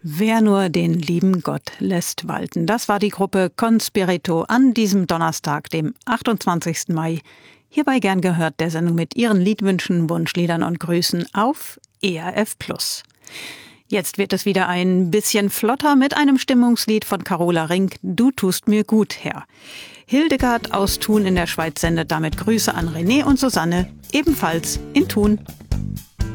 Wer nur den lieben Gott lässt walten. Das war die Gruppe Conspirito an diesem Donnerstag, dem 28. Mai. Hierbei gern gehört der Sendung mit ihren Liedwünschen, Wunschliedern und Grüßen auf ERF+. Jetzt wird es wieder ein bisschen flotter mit einem Stimmungslied von Carola Rink, Du tust mir gut, Herr. Hildegard aus Thun in der Schweiz sendet damit Grüße an René und Susanne, ebenfalls in Thun.